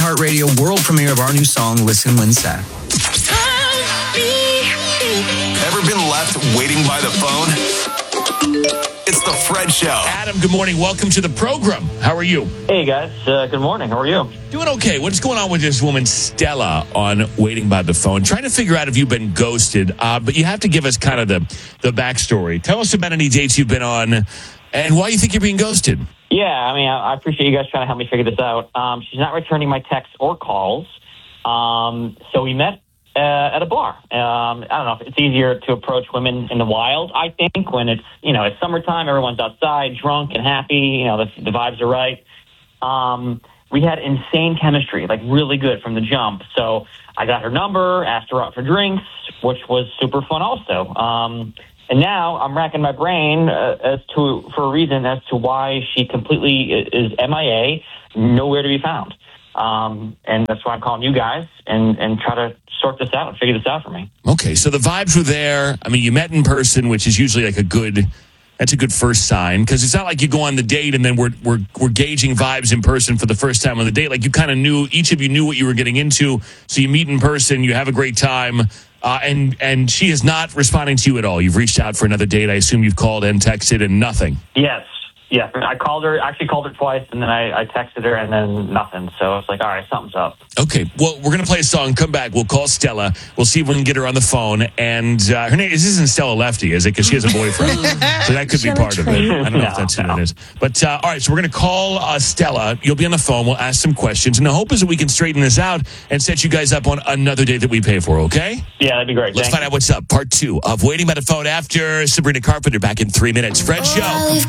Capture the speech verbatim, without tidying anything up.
iHeartRadio world premiere of our new song, Listen When Sad. Ever been left waiting by the phone? It's the Fred Show. Adam, good morning. Welcome to the program. How are you? Hey, guys. Uh, good morning. How are you? Doing okay. What's going on with this woman, Stella, on Waiting by the Phone? Trying to figure out if you've been ghosted, uh, but you have to give us kind of the, the backstory. Tell us about any dates you've been on and why you think you're being ghosted. Yeah, I mean, I, I appreciate you guys trying to help me figure this out. Um, she's not returning my texts or calls. Um, so we met uh, at a bar. Um, I don't know if it's easier to approach women in the wild, I think, when it's, you know, it's summertime, everyone's outside, drunk and happy, you know, the, the vibes are right. Um, we had insane chemistry, like really good from the jump. So I got her number, asked her out for drinks, which was super fun also. Um, and now I'm racking my brain uh, as to, for a reason as to why she completely is M I A, nowhere to be found. Um, and that's why I'm calling you guys and, and try to sort this out and figure this out for me. Okay, so the vibes were there. I mean, you met in person, which is usually like a good, that's a good first sign. Because it's not like you go on the date and then we're, we're, we're gauging vibes in person for the first time on the date. Like you kind of knew, each of you knew what you were getting into. So you meet in person, you have a great time. Uh, and, and she is not responding to you at all. You've reached out for another date. I assume you've called and texted and nothing. Yes. Yeah, I called her, actually called her twice, and then I, I texted her, and then nothing. So it's like, all right, something's up. Okay, well, we're going to play a song, come back, we'll call Stella, we'll see if we can get her on the phone, and uh, her name, this isn't Stella Lefty, is it? Because she has a boyfriend, so that could be part of it. I don't know no, if that's who no. it is. But, uh, all right, so we're going to call uh, Stella, you'll be on the phone, we'll ask some questions, and the hope is that we can straighten this out and set you guys up on another date that we pay for, okay? Yeah, that'd be great. Let's Thank find out what's up, part two of Waiting by the Phone after Sabrina Carpenter, back in three minutes. Fred Show.